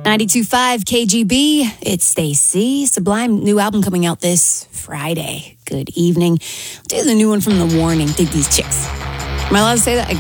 92.5 KGB. It's Stacy. Sublime new album coming out this Friday. Good evening. Do the new one from The Warning. Dig these chicks. Am I allowed to say that?